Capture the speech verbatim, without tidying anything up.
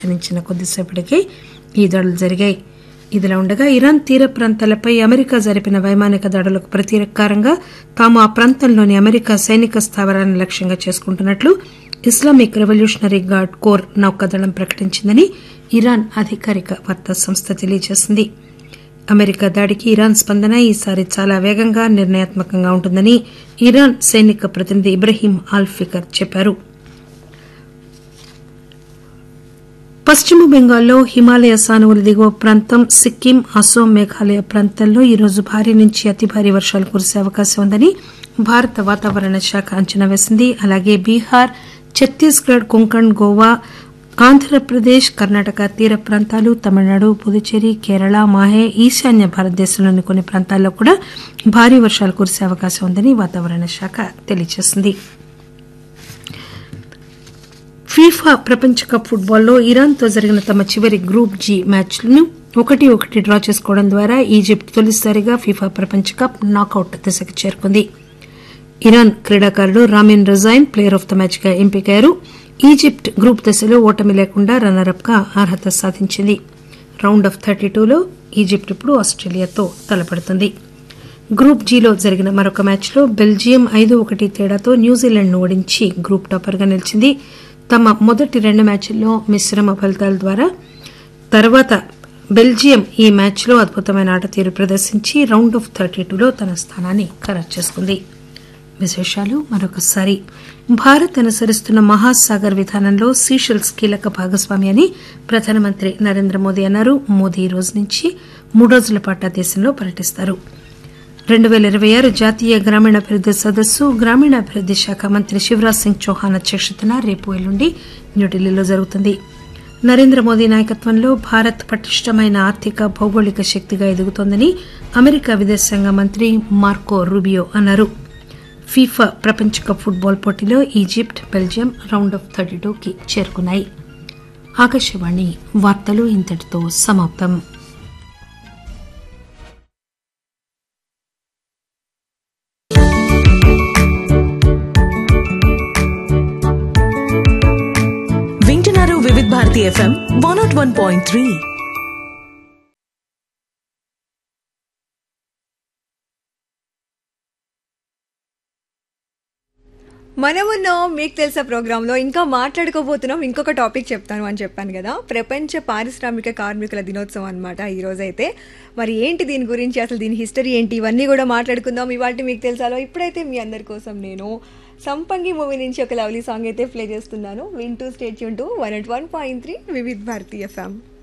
ప్రకటించిన కొద్దిసేపటికే ఈ దాడులు జరిగాయి. ఇదిలా ఉండగా ఇరాన్ తీర ప్రాంతాలపై అమెరికా జరిపిన వైమానిక దాడులకు ప్రతీకారంగా తాము ఆ ప్రాంతంలోని అమెరికా సైనిక స్థావరాలను లక్ష్యంగా చేసుకుంటున్నట్లు ఇస్లామిక్ రెవల్యూషనరీ గార్డ్ కోర్ నౌకాదళం ప్రకటించిందని ఇరాన్ అధికారిక వార్తా సంస్థ తెలియజేసింది. అమెరికా దాడికి ఇరాన్ స్పందన ఈసారి చాలా వేగంగా నిర్ణయాత్మకంగా ఉంటుందని ఇరాన్ సైనిక ప్రతినిధి ఇబ్రహీం ఆల్ ఫికర్ చెప్పారు. పశ్చిమ బెంగాల్లో హిమాలయ సానువుల దిగువ ప్రాంతం సిక్కిం, అసోం, మేఘాలయ ప్రాంతాల్లో ఈరోజు భారీ నుంచి అతి భారీ వర్షాలు కురిసే అవకాశం ఉందని భారత వాతావరణ శాఖ అంచనా వేసింది. అలాగే బీహార్, ఛత్తీస్గఢ్, కొంకణ్, గోవా, ఆంధ్రప్రదేశ్, కర్ణాటక తీర ప్రాంతాలు, తమిళనాడు, పుదుచ్చేరి, కేరళ, మాహే, ఈశాన్య భారతదేశంలోని కొన్ని ప్రాంతాల్లో కూడా భారీ వర్షాలు కురిసే అవకాశం ఉందని వాతావరణ శాఖ తెలియజేసింది. ఫీఫా ప్రపంచ కప్ ఫుట్బాల్లో ఇరాన్తో జరిగిన తమ చివరి గ్రూప్ జి మ్యాచ్లను ఒకటి ఒకటి డ్రా చేసుకోవడం ద్వారా ఈజిప్ట్ తొలిసారిగా ఫీఫా ప్రపంచ కప్ నాకౌట్ దశకు చేరుకుంది. ఇరాన్ క్రీడాకారుడు రామిన్ రజైన్ ప్లేయర్ ఆఫ్ ద మ్యాచ్ గా ఎంపికయ్యారు. ఈజిప్ట్ గ్రూప్ దశలో ఓటమి లేకుండా రన్నరప్ గా అర్హత సాధించింది. రౌండ్ ఆఫ్ థర్టీ టూలో ఈజిప్ట్ ఇప్పుడు ఆస్ట్రేలియాతో తలపడుతుంది. గ్రూప్ జీలో జరిగిన మరొక మ్యాచ్లో బెల్జియం ఐదు ఒకటి తేడాతో న్యూజిలాండ్ ను ఓడించి గ్రూప్ టాపర్ గా నిలిచింది. తమ మొదటి రెండు మ్యాచ్ల్లో మిశ్రమ ఫలితాల ద్వారా తర్వాత బెల్జియం ఈ మ్యాచ్లో అద్భుతమైన ఆటతీరు ప్రదర్శించి రౌండ్ ఆఫ్ థర్టీ టూలో తన స్థానాన్ని ఖరారు చేసుకుంది. విశేషాలు మరొకసారి. భారత్ అనుసరిస్తున్న మహాసాగర్ విధానంలో సీషెల్స్ కీలక భాగస్వామి అని ప్రధానమంత్రి నరేంద్ర మోదీ అన్నారు. మోదీ ఈ రోజు నుంచి మూడు రోజుల పాటు ఆ దేశంలో పర్యటిస్తారు. రెండు పేల ఇరవై ఆరు జాతీయ గ్రామీణాభివృద్ది సదస్సు గ్రామీణాభివృద్ది శాఖ మంత్రి శివరాజ్ సింగ్ చౌహాన్ అధ్యక్షతన రేపు ఎల్లుండి న్యూఢిల్లీలో జరుగుతుంది. నరేంద్ర మోదీ నాయకత్వంలో భారత్ పటిష్టమైన ఆర్థిక భౌగోళిక శక్తిగా ఎదుగుతోందని అమెరికా విదేశాంగ మంత్రి మార్కో రూబియో అన్నారు. ఫీఫా ప్రపంచ కప్ ఫుట్బాల్ పోటీలో Egypt, Belgium round of thirty టూకి చేరుకున్నాయి. ఆకాశవాణి వార్తలు ఇంతటితో సమాప్తం. వింటున్నారు వివిధ Bharati FM one not one point three. మనమున్నో మీకు తెలుసా ప్రోగ్రాంలో ఇంకా మాట్లాడుకోబోతున్నాం. ఇంకొక టాపిక్ చెప్తాను అని చెప్పాను కదా, ప్రపంచ పారిశ్రామిక కార్మికుల దినోత్సవం అనమాట ఈరోజైతే. మరి ఏంటి దీని గురించి, అసలు దీని హిస్టరీ ఏంటి, ఇవన్నీ కూడా మాట్లాడుకుందాం ఇవాళ మీకు తెలుసాలో. ఇప్పుడైతే మీ అందరి కోసం నేను సంపంగి మూవీ నుంచి ఒక లవ్లీ సాంగ్ అయితే ప్లే చేస్తున్నాను. వింటూ stay tune to one not one point three వివిధ భారతి ఎఫ్ఎం.